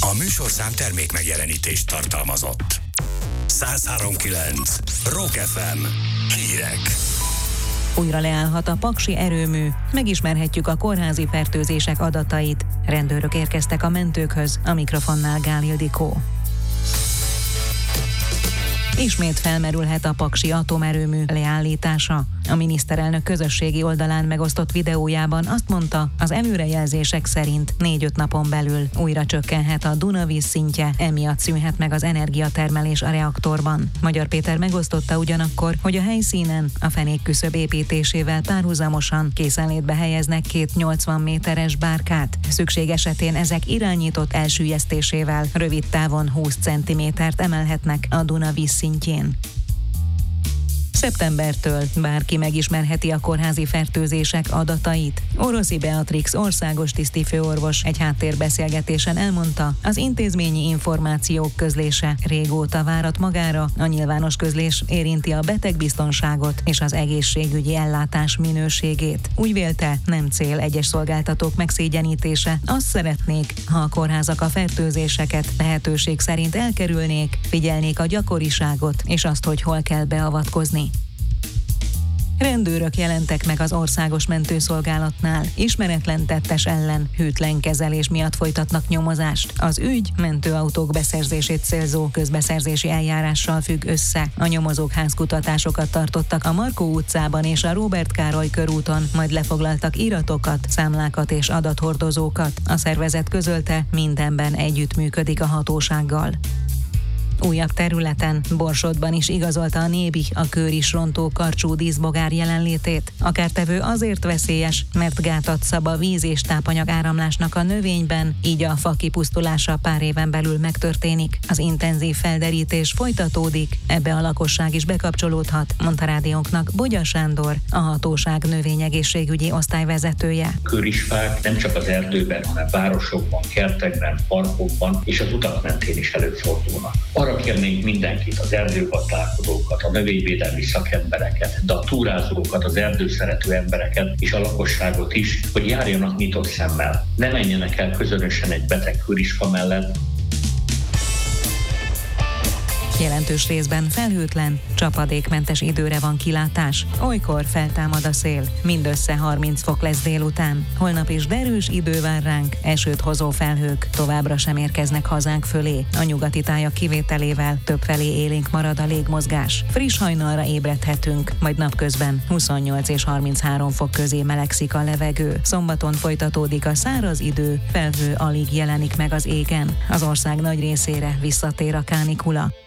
A műsorszám termék megjelenítést tartalmazott. 103.9 Rock FM. Hírek. Újra leállhat a paksi erőmű, megismerhetjük a kórházi fertőzések adatait. Rendőrök érkeztek a mentőkhöz, a mikrofonnál Gál Ildikó. Ismét felmerülhet a paksi atomerőmű leállítása. A miniszterelnök közösségi oldalán megosztott videójában azt mondta, az előrejelzések szerint 4-5 napon belül újra csökkenhet a Duna víz szintje, emiatt szűnhet meg az energiatermelés a reaktorban. Magyar Péter megosztotta ugyanakkor, hogy a helyszínen a fenékküszöb építésével párhuzamosan készenlétbe helyeznek 2 80 méteres bárkát. Szükség esetén ezek irányított elsüllyesztésével rövid távon 20 cm-t emelhetnek a Duna víz szintjén. Szeptembertől bárki megismerheti a kórházi fertőzések adatait. Oroszi Beatrix országos tisztifőorvos egy háttérbeszélgetésen elmondta, az intézményi információk közlése régóta várat magára, a nyilvános közlés érinti a betegbiztonságot és az egészségügyi ellátás minőségét. Úgy vélte, nem cél egyes szolgáltatók megszégyenítése. Azt szeretnék, ha a kórházak a fertőzéseket lehetőség szerint elkerülnék, figyelnék a gyakoriságot és azt, hogy hol kell beavatkozni. Rendőrök jelentek meg az országos mentőszolgálatnál. Ismeretlen tettes ellen hűtlen kezelés miatt folytatnak nyomozást. Az ügy mentőautók beszerzését célzó közbeszerzési eljárással függ össze. A nyomozók házkutatásokat tartottak a Markó utcában és a Róbert Károly körúton, majd lefoglaltak iratokat, számlákat és adathordozókat. A szervezet közölte, mindenben együttműködik a hatósággal. Újabb területen, Borsodban is igazolta a Nébi a kőris rontó karcsú díszbogár jelenlétét. A kártevő azért veszélyes, mert gátat szab a víz és tápanyag áramlásnak a növényben, így a fa kipusztulása pár éven belül megtörténik. Az intenzív felderítés folytatódik, ebbe a lakosság is bekapcsolódhat, mondta rádiónknak Bogya Sándor, a hatóság növényegészségügyi osztályvezetője. Kőrisfák nem csak az erdőben, hanem városokban, kertekben, parkokban és az utak mentén is előfordulnak. Arra kérnénk mindenkit, az erdőgazdálkodókat, a növényvédelmi szakembereket, de a túrázókat, az erdőszerető embereket és a lakosságot is, hogy járjanak nyitott szemmel. Ne menjenek el közönösen egy beteg kőrisfa mellett. Jelentős részben felhőtlen, csapadékmentes időre van kilátás. Olykor feltámad a szél, mindössze 30 fok lesz délután. Holnap is derűs idő vár ránk, esőt hozó felhők továbbra sem érkeznek hazánk fölé. A nyugati tájak kivételével többfelé élénk marad a légmozgás. Friss hajnalra ébredhetünk, majd napközben 28 és 33 fok közé melegszik a levegő. Szombaton folytatódik a száraz idő, felhő alig jelenik meg az égen. Az ország nagy részére visszatér a kánikula.